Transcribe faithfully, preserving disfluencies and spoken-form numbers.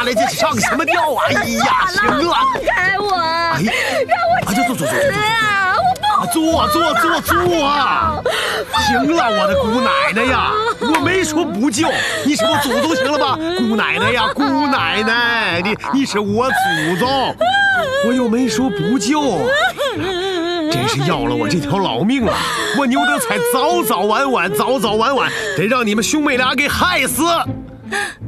来，这上什么吊啊？哎呀，行了， 放开我！ 哎呀， 让我啊，坐坐坐坐坐啊！我不坐坐坐坐啊！行了，我的姑奶奶呀，我没说不救，你是我祖宗，行了吧？姑奶奶呀，姑奶奶，你你是我祖宗，我又没说不救。真是要了我这条老命了！我牛德才早早晚晚，早早晚晚得让你们兄妹俩给害死。